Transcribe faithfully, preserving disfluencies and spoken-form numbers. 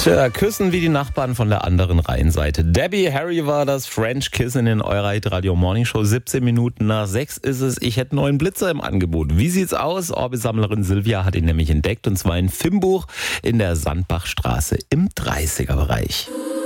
Tja, küssen wie die Nachbarn von der anderen Rheinseite. Debbie Harry war das French Kissing in eurer Radio Morning Show. siebzehn Minuten nach sechs ist es. Ich hätte einen neuen Blitzer im Angebot. Wie sieht's aus? Orbesammlerin Silvia hat ihn nämlich entdeckt, und zwar in Vimbuch in der Sandbachstraße im dreißiger Bereich.